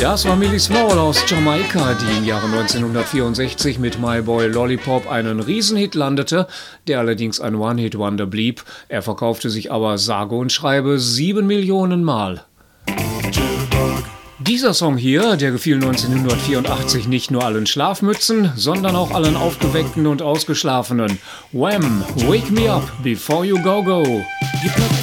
Das war Millie Small aus Jamaika, die im Jahre 1964 mit My Boy Lollipop einen Riesenhit landete, der allerdings ein One-Hit-Wonder blieb. Er verkaufte sich aber sage und schreibe 7 Millionen Mal. Dieser Song hier, der gefiel 1984 nicht nur allen Schlafmützen, sondern auch allen Aufgeweckten und Ausgeschlafenen. Wham! Wake me up before you go go.